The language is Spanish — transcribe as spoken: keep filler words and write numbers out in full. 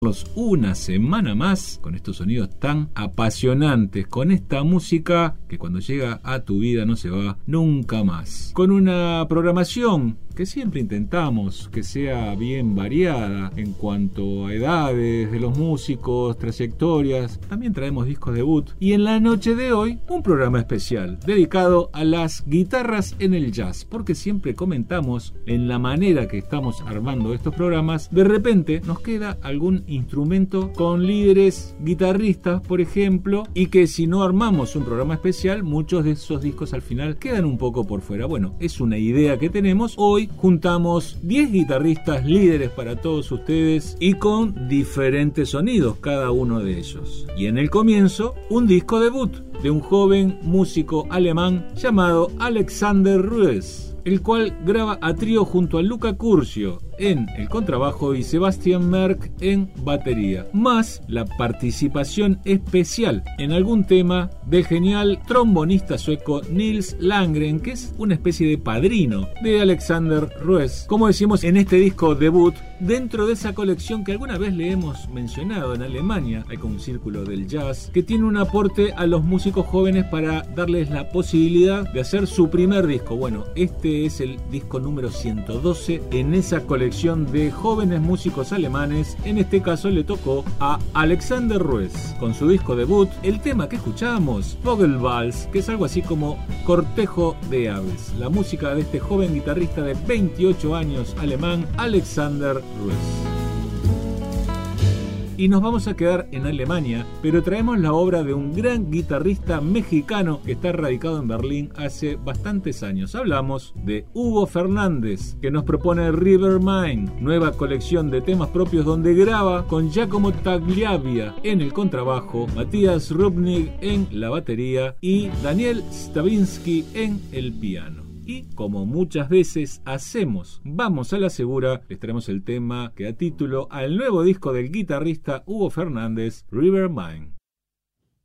Una semana más con estos sonidos tan apasionantes, con esta música que cuando llega a tu vida no se va nunca más, con una programación que siempre intentamos que sea bien variada en cuanto a edades de los músicos, trayectorias. También traemos discos debut y en la noche de hoy un programa especial dedicado a las guitarras en el jazz, porque siempre comentamos en la manera que estamos armando estos programas, de repente nos queda algún instrumento con líderes guitarristas, por ejemplo, y que si no armamos un programa especial, muchos de esos discos al final quedan un poco por fuera. Bueno, es una idea que tenemos. Hoy juntamos diez guitarristas líderes para todos ustedes y con diferentes sonidos cada uno de ellos. Y en el comienzo, un disco debut de un joven músico alemán llamado Alexander Rues, el cual graba a trío junto a Luca Curcio en el contrabajo y Sebastian Merck en batería, más la participación especial en algún tema del genial trombonista sueco Nils Landgren, que es una especie de padrino de Alexander Rues, como decimos en este disco debut, dentro de esa colección que alguna vez le hemos mencionado. En Alemania hay como un círculo del jazz que tiene un aporte a los músicos jóvenes para darles la posibilidad de hacer su primer disco. Bueno, este es el disco número ciento doce en esa colección de jóvenes músicos alemanes. En este caso le tocó a Alexander Rues con su disco debut el tema que escuchamos, Vogelwals, que es algo así como cortejo de aves, la música de este joven guitarrista de veintiocho años alemán, Alexander Rues. Y nos vamos a quedar en Alemania, pero traemos la obra de un gran guitarrista mexicano que está radicado en Berlín hace bastantes años. Hablamos de Hugo Fernández, que nos propone River Mine, nueva colección de temas propios donde graba con Giacomo Tagliavia en el contrabajo, Matías Rubnik en la batería y Daniel Stavinsky en el piano. Y como muchas veces hacemos, vamos a la segura, les traemos el tema que da título al nuevo disco del guitarrista Hugo Fernández, River Mine.